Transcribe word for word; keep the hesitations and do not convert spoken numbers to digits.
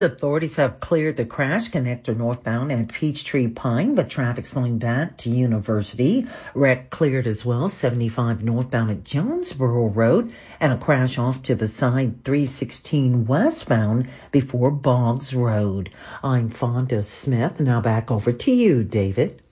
Authorities have cleared the crash connector northbound at Peachtree Pine, but traffic slowing back to University. Wreck cleared as well, seventy-five northbound at Jonesboro Road, and a crash off to the side three sixteen westbound before Boggs Road. I'm Fonda Smith. Now back over to you, David.